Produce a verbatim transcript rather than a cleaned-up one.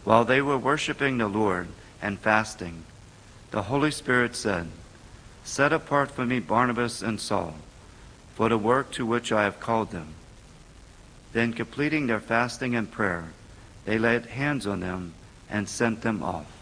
While they were worshiping the Lord and fasting, the Holy Spirit said, "Set apart for me Barnabas and Saul for the work to which I have called them." Then, completing their fasting and prayer, they laid hands on them and sent them off.